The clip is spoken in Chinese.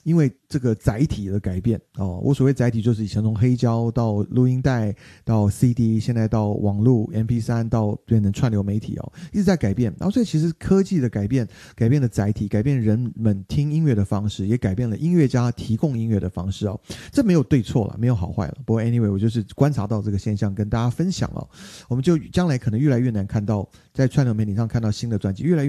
因为这个载体的改变哦，我所谓载体就是以前从黑胶到录音带到 CD， 现在到网络 MP3 到变成串流媒体哦，一直在改变。然后所以其实科技的改变了载体，改变人们听音乐的方式，也改变了音乐家提供音乐的方式哦。这没有对错了，没有好坏了。不过 anyway， 我就是观察到这个现象，跟大家分享哦。我们就将来可能越来越难看到在串流媒体上看到新的专辑，越来越